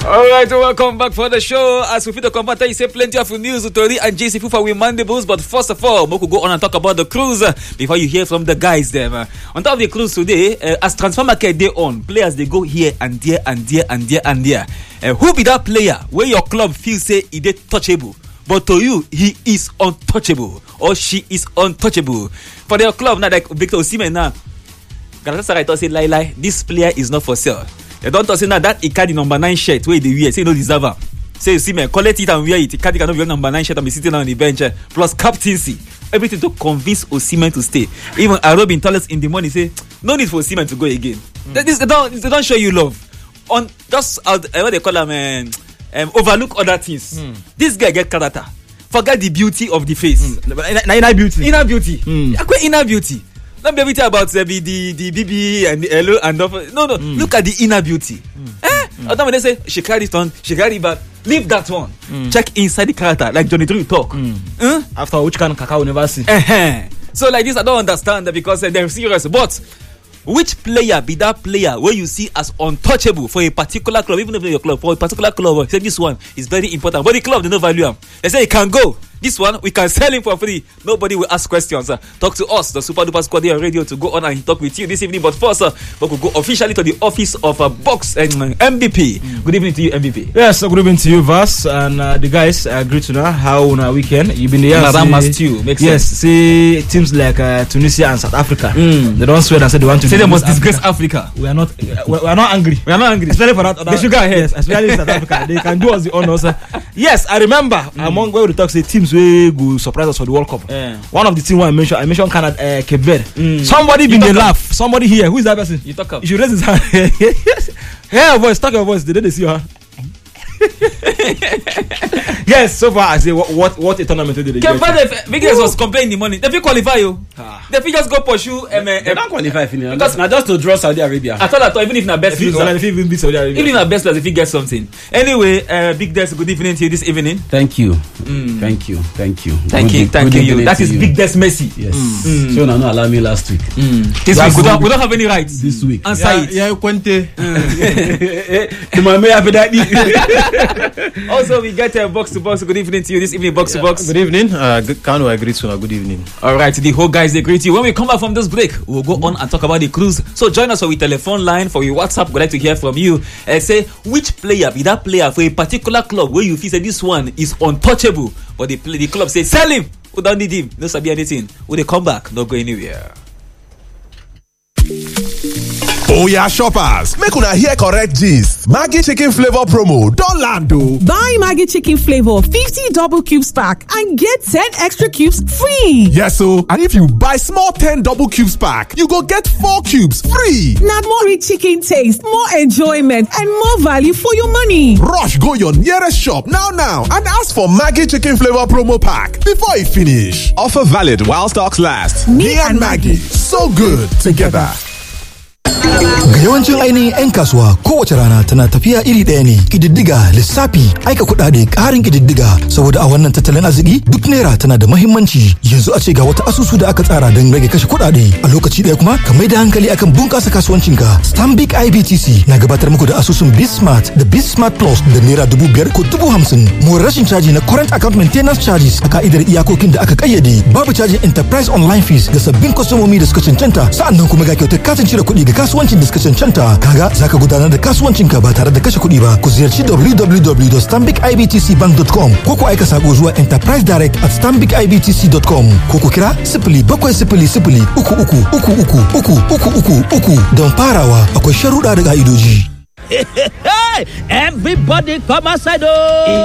Alright, welcome back for the show. As we fit the combat, you say plenty of news, Tori and JC Fufa with Mandibles. But first of all, we could go on and talk about the cruise before you hear from the guys there. On top of the cruise today, as transfer market day on, players they go here and there and there and there and there. Who be that player where your club feels say he is touchable, but to you he is untouchable or she is untouchable? For their club now, like Victor Osimhen now, Galatasaray thought say lie, this player is not for sale. You don't say now that he carry number 9 shirt where they wear, say no deserve him. Say you see me, collect it and wear it. He carry cannot wear number 9 shirt and be sitting on the bench plus captaincy. Everything to convince Osimhen to stay. Even Arobi Toilets in the morning say no need for Osimhen to go again. They don't show you love. On just what they call them overlook other things. This guy get character. Forget the beauty of the face. Inner beauty. Inner beauty. Inner beauty. Not be everything about the BB and the hello and no. Look at the inner beauty. Other when they say she carry it on, she carry it back. Leave that one. Check inside the character, like Johnny Drew talk. After which can Kakao never see. So like this, I don't understand that because they're serious. But which player be that player where you see as untouchable for a particular club, even if your club, for a particular club, say this one is very important, but the club they don't value him. They say he can go. This one we can sell him for free. Nobody will ask questions. Talk to us, the Super Duper Squad here radio, to go on and talk with you this evening. But first, we could go officially to the office of Box and MVP. Good evening to you, MVP. Yes, good evening to you, Vas, and the guys. Great to know how on our weekend you've been there. Yes, see teams like Tunisia and South Africa. They don't swear and say they want to. Say they must disgrace Africa. We are not angry. We are not angry. Especially for that. They should go ahead. Yes, especially South Africa. They can do us the honors. Yes, I remember among where we talk say teams we go surprise us for the World Cup. One of the teams I mentioned Canada, Cape Verde. Somebody been the laugh. Somebody here. Who is that person? You talk up. You should raise his hand. Hey, your voice. Talk your voice. Did they see her? Yes, so far I say what a tournament did they get. Victor was complaining the money. They qualify you. They just go pursue. They don't qualify because now just to draw Saudi Arabia. I thought even if not best loser, if even beat Saudi Arabia, even not best loser, if he gets something. Anyway, Big Des, good evening to you this evening. Thank you. Thank you. Thank you. That is Big Des Messi. Yes. So now no allow me last week. This week we don't have any rights. This week. Answer it. Yeah, Quente. Also, we get box to box. Good evening to you this evening, box to box. Good evening. Kanu agree to good evening. All right, the whole guys agree to you. When we come back from this break, we'll go on and talk about the cruise. So join us for our telephone line, for your WhatsApp. We'd like to hear from you. Say which player be that player for a particular club where you feel say this one is untouchable, but the club say sell him. We don't need him. No sabi anything. When they come back, not go anywhere. Oh yeah, shoppers, make una hear correct gist. Maggi chicken flavor promo don land o. Buy Maggi chicken flavor 50 double cubes pack and get 10 extra cubes free. Yes o, and if you buy small 10 double cubes pack, you go get 4 cubes free. Na more rich chicken taste, more enjoyment and more value for your money. Rush go your nearest shop now and ask for Maggi chicken flavor promo pack before e finish. Offer valid while stocks last. Me and Maggi, so good together. Ga yawancin ainihin 'yan kasuwa kowace rana tana tafiya iri ɗaya ne. Ƙididdiga, lissafi, aika kuɗaɗe, ƙarin ƙididdiga. Saboda a wannan tattalin arziki duk naira tana da muhimmanci. Yanzu a ce ga wata asusu da aka tsara don rage kashe kuɗaɗe. A lokaci ɗaya kuma ka mai da hankali akan bunƙasa kasuwancinka. Stanbic IBTC na gabatar muku da asusun Bizsmart da Bizsmart Plus da naira 5,000 ko 50,000. More rashin caji na current account maintenance charges a ka'idar iyakokin da aka ƙayyade. Babu cajin enterprise online fees ga sabbin kwastomomi da suka cancanta. Sa'annan kuma ga kyautar katin cire kuɗi ga kasuwancin da suka cancanta. Kaga zaka gudanar da kasuwancinka ba tare da kashe kuɗi ba. Ku ziyarci www.stanbicibtcbank.com ko ku aika sako zuwa enterprise direct at stanbicibtc.com ko ku kira 0700-333333 don farawa. Akwai sharuɗa da ƙa'idoji. Everybody come outside.